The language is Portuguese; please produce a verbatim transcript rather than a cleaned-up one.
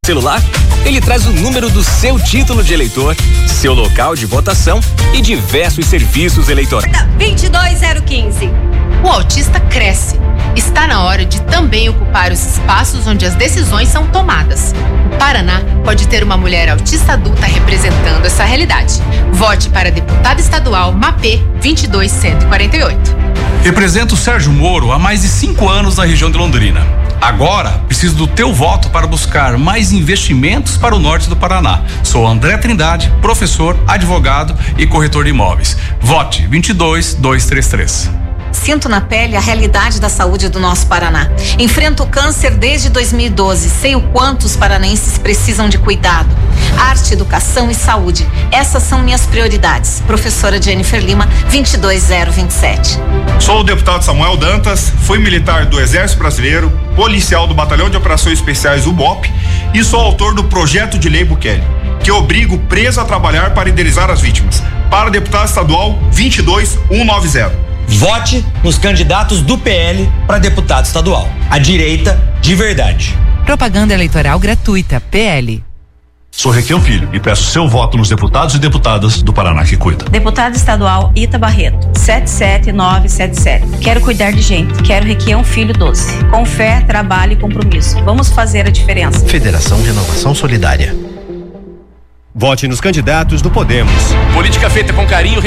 celular? Ele traz o número do seu título de eleitor, seu local de votação e diversos serviços eleitorais. vinte e dois zero quinze. O autista cresce. Está na hora de também ocupar os espaços onde as decisões são tomadas. O Paraná pode ter uma mulher autista adulta representando essa realidade. Vote para deputado estadual M A P vinte e dois cento e quarenta e oito. Represento o Sérgio Moro há mais de cinco anos na região de Londrina. Agora, preciso do teu voto para buscar mais investimentos para o norte do Paraná. Sou André Trindade, professor, advogado e corretor de imóveis. Vote vinte e dois dois três três. Sinto na pele a realidade da saúde do nosso Paraná. Enfrento o câncer desde dois mil e doze. Sei o quanto os paranenses precisam de cuidado. Arte, educação e saúde. Essas são minhas prioridades. Professora Jennifer Lima, vinte e dois zero vinte e sete. Sou o deputado Samuel Dantas, fui militar do Exército Brasileiro, policial do Batalhão de Operações Especiais U B O P e sou autor do projeto de lei Bukele, que obriga o preso a trabalhar para indenizar as vítimas. Para deputado estadual vinte e dois mil cento e noventa. Vote nos candidatos do P L para deputado estadual. A direita de verdade. Propaganda eleitoral gratuita, P L. Sou Requião Filho e peço seu voto nos deputados e deputadas do Paraná que cuida. Deputado estadual Ita Barreto, sete sete nove sete sete. Quero cuidar de gente. Quero Requião Filho doze. Com fé, trabalho e compromisso. Vamos fazer a diferença. Federação Renovação Solidária. Vote nos candidatos do Podemos. Política feita com carinho.